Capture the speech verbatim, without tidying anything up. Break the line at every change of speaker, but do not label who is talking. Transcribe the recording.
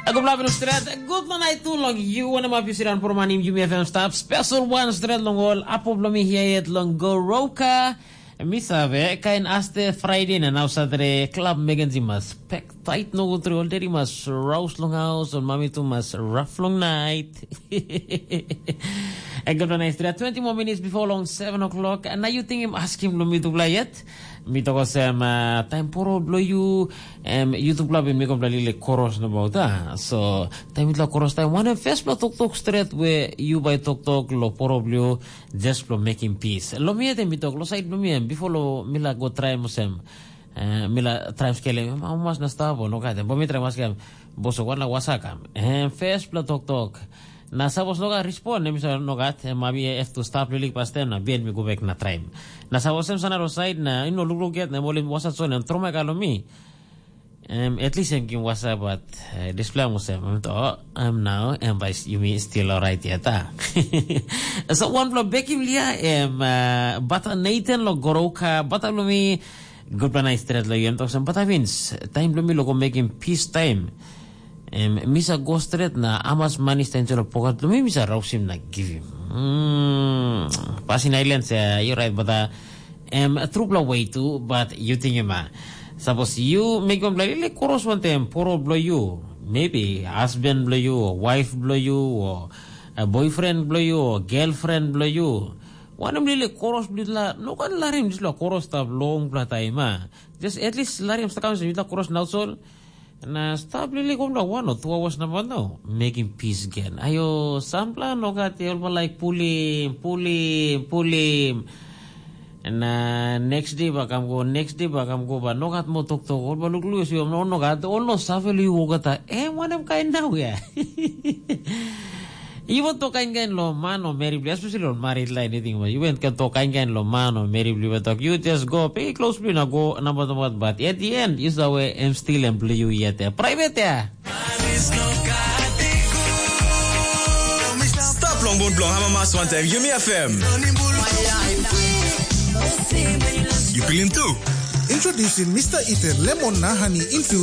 Aku blijven nog strijd. Good night too long. You wanna ma pisiran por manim Jumi F M staff. Special one strijd long all. Apo blomi hiayet long go roka. Misabe kain aste Friday na now Saturday club megan mas pack tight no go through already mas rouse long house on mami to mas rough long night. And good night strijd. twenty more minutes before long seven o'clock. And now you think him ask him blomi to play yet? Mito ko sa uh, time poro blow you um, YouTube club mi ko blali chorus na ba ta so time itla chorus time one first blow tok tok straight we you by tok tok lo poro blow just blow making peace lo mi ete mito lo side lo mi before lo mila go try mo sem uh, mila try skele mas na stavo no ka bo mi try mas kam boso wala wasaka and first blow tok tok na sabos loga respond ne misa nogat mami f to stop really pastem na bien mi go back na try na sabos sem sana ro side na ino luglo get na molim wasa so na troma kalomi um at least em kin wasa but uh, display mo sem to I'm now and by you mean still alright yata so one blow back him lia em uh, bata Nathan lo goroka bata lo mi good night straight lo yun to sem bata Vince time lo mi lo go making peace time Um, misa go straight na amas manis tayo sa pokat lumi misa rausim na give him mm, Pasin Islands uh, you're right but uh, um, a true blow way too but you think him uh, suppose you make them like like chorus one time poro blow you maybe husband blow you or wife blow you or a boyfriend blow you or girlfriend blow you one of the chorus blow la no kan larim just la chorus tab long bla time uh. Just at least larim sa kami sa yuta chorus na sol na stop lili kong na one or two hours naman no making peace again ayo sampla no kati all like pulim pulim pulim na next day bakam ko next day bakam ko ba no kat mo tok tok all baluglu si no no kat all no safeli wo kata eh wanam kain now ya Iwan to kain kain lo mano Mary Blue, especially on married line anything but you went to kain kain lo mano Mary Blue talk you just go pay close blue na go number number but at the end is the way I'm still employ you yet eh. Private ya
Stop long bon blong hama mas one time Yumi F M You feeling too
Introducing Mister Ethan Lemon na honey infused